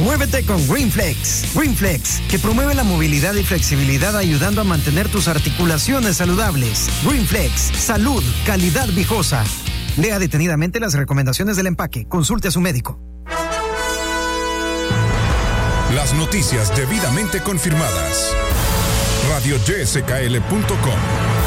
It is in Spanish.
Muévete con GreenFlex. GreenFlex, que promueve la movilidad y flexibilidad ayudando a mantener tus articulaciones saludables. GreenFlex, salud, calidad viejosa. Lea detenidamente las recomendaciones del empaque. Consulte a su médico. Las noticias debidamente confirmadas. RadioYSKL.com